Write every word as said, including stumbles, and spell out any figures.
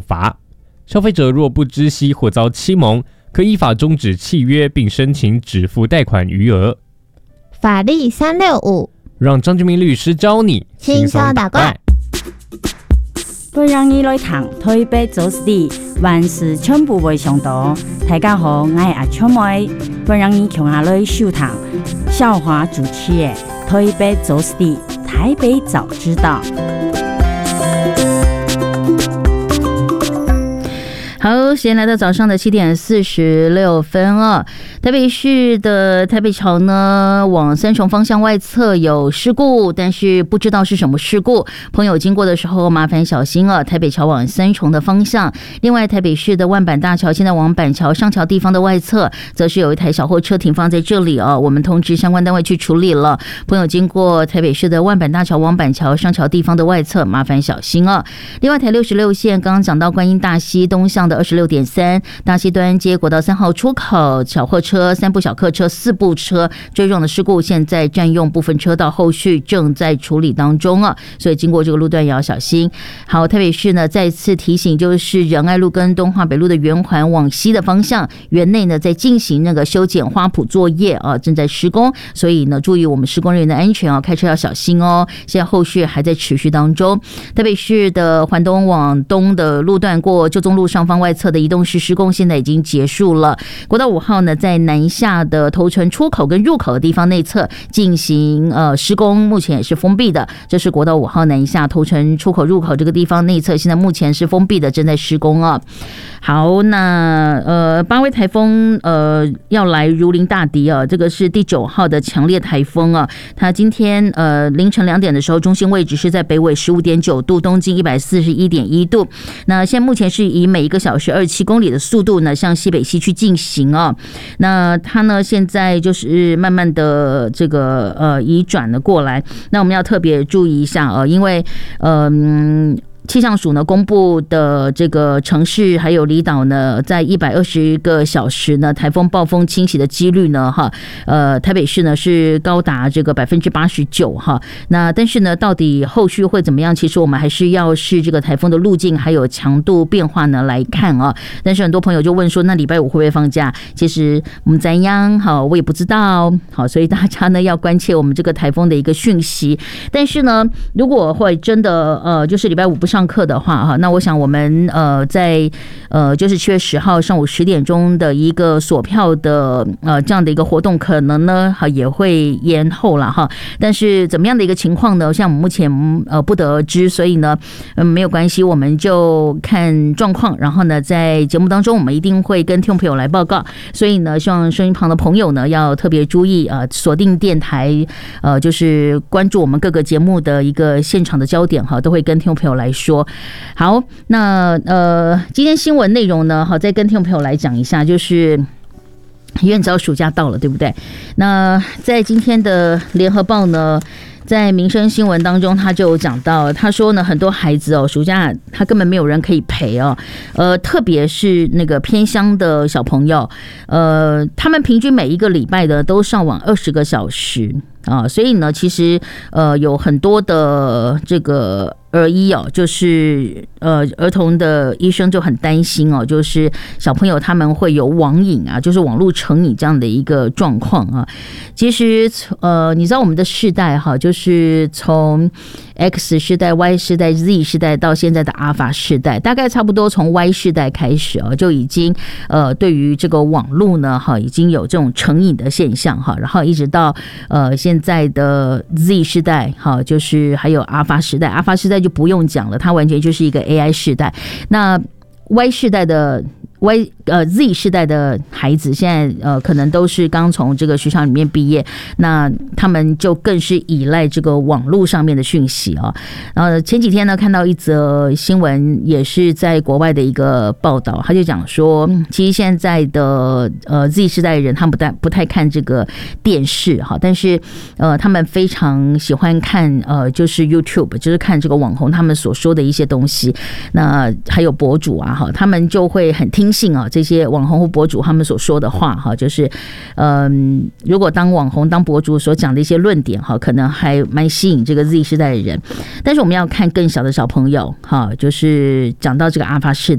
罚。消费者若不知悉或遭欺蒙，可依法终止契约并申请止付贷款余额。 法律三六五， 让张志明律师教你轻松打怪。 本人已来谈台北走私地，万事全部未上道。大家好，我是阿秋妹。本人已穷下来收谈笑话主持的台北走私地，台北早知道。好，时间来到早上的七点四十六分啊。台北市的台北桥呢，往三重方向外侧有事故，但是不知道是什么事故。朋友经过的时候麻烦小心啊。台北桥往三重的方向，另外台北市的万板大桥现在往板桥上桥地方的外侧，则是有一台小货车停放在这里啊。我们通知相关单位去处理了。朋友经过台北市的万板大桥往板桥上桥地方的外侧，麻烦小心啊。另外台六十六线刚刚讲到观音大溪东向的二十六点三，大溪端接国道三号出口，小货车、三部小客车、四部车追撞的事故，现在占用部分车道，后续正在处理当中啊，所以经过这个路段也要小心。好，台北市呢再次提醒，就是仁爱路跟东华北路的圆环往西的方向，园内呢在进行那个修剪花圃作业啊，正在施工，所以呢注意我们施工人员的安全啊，开车要小心哦。现在后续还在持续当中。台北市的环东往东的路段过旧中路上方外侧的移动式施工现在已经结束了。国道五号呢，在南下的头城出口跟入口的地方内侧进行呃施工，目前也是封闭的。这是国道五号南下头城出口入口这个地方内侧，现在目前是封闭的，正在施工啊。好，那呃八位台风呃要来如临大敌啊，这个是第九号的强烈台风啊。它今天呃凌晨两点的时候，中心位置是在北纬十五点九度，东经一百四十一点一度。那现在目前是以每一个小时二十七公里的速度呢，向西北西去进行啊。那它呢，现在就是慢慢的这个呃移转了过来。那我们要特别注意一下啊，因为嗯。气象署呢公布的这个城市还有离岛呢，在一百二十个小时呢，台风暴风侵袭的几率呢，哈，呃，台北市呢是高达这个百分之八十九哈。那但是呢，到底后续会怎么样？其实我们还是要视这个台风的路径还有强度变化呢来看啊。但是很多朋友就问说，那礼拜五会不会放假？其实我们怎样好，我也不知道。好，所以大家呢要关切我们这个台风的一个讯息。但是呢，如果会真的呃，就是礼拜五不上。上课的话哈，那我想我们呃在呃就是七月十号上午十点钟的一个锁票的呃这样的一个活动，可能呢哈也会延后了哈。但是怎么样的一个情况呢？像我们目前呃不得而知，所以呢嗯没有关系，我们就看状况，然后呢在节目当中我们一定会跟听众朋友来报告。所以呢，希望收音旁的朋友呢要特别注意啊，锁定电台呃就是关注我们各个节目的一个现场的焦点哈，都会跟听众朋友来说。好，那呃，今天新闻内容呢，好，再跟听众朋友来讲一下，就是因为你知道暑假到了，对不对？那在今天的联合报呢，在民生新闻当中，他就有讲到，他说呢，很多孩子哦，暑假他根本没有人可以陪哦，呃，特别是那个偏乡的小朋友，呃，他们平均每一个礼拜的都上网二十个小时啊，所以呢，其实呃有很多的这个。儿医哦，就是呃，儿童的医生就很担心哦，就是小朋友他们会有网瘾啊，就是网络成瘾这样的一个状况啊。其实呃，你知道我们的世代哈，就是从 X 世代、Y 世代、Z 世代到现在的阿法世代，大概差不多从 Y 世代开始啊，就已经呃，对于这个网络呢，哈，已经有这种成瘾的现象哈，然后一直到呃现在的 Z 世代哈，就是还有阿法时代，阿法时代就不用讲了，它完全就是一个 A I 世代。那 Y 世代的 Y 呃 Z 世代的孩子，现在呃可能都是刚从这个学校里面毕业，那他们就更是依赖这个网络上面的讯息啊。然后前几天呢，看到一则新闻，也是在国外的一个报道，他就讲说，其实现在的呃 Z 世代的人，他们不太不太看这个电视哈，但是呃他们非常喜欢看呃就是 YouTube， 就是看这个网红他们所说的一些东西，那还有博主啊哈，他们就会很听信啊这些网红或博主他们所说的话哈，就是嗯，如果当网红当博主所讲的一些论点哈，可能还蛮吸引这个 Z 世代的人，但是我们要看更小的小朋友哈，就是讲到这个阿法世代。